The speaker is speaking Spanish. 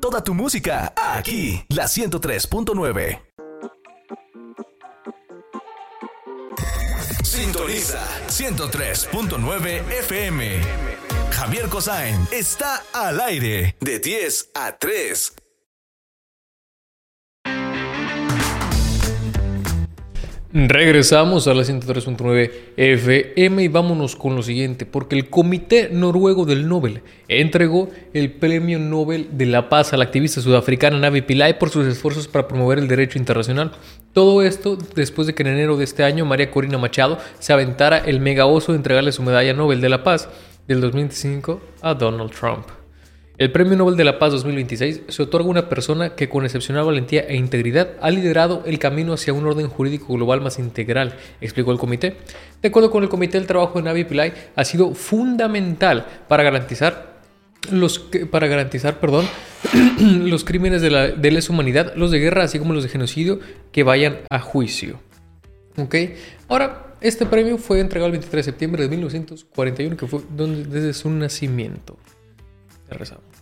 toda tu música, aquí, la 103.9. Sintoniza 103.9 FM. Javier Kosain está al aire de 10 a 3. Regresamos a la 103.9 FM y vámonos con lo siguiente, porque el Comité Noruego del Nobel entregó el Premio Nobel de la Paz a la activista sudafricana Navi Pillay por sus esfuerzos para promover el derecho internacional. Todo esto después de que en enero de este año María Corina Machado se aventara el mega oso de entregarle su medalla Nobel de la Paz del 2025 a Donald Trump. El Premio Nobel de la Paz 2026 se otorga a una persona que con excepcional valentía e integridad ha liderado el camino hacia un orden jurídico global más integral, explicó el comité. De acuerdo con el comité, el trabajo de Navi Pillay ha sido fundamental para garantizar los crímenes de lesa humanidad, los de guerra, así como los de genocidio, que vayan a juicio. Ahora, este premio fue entregado el 23 de septiembre de 1941, que fue desde su nacimiento. Regresamos.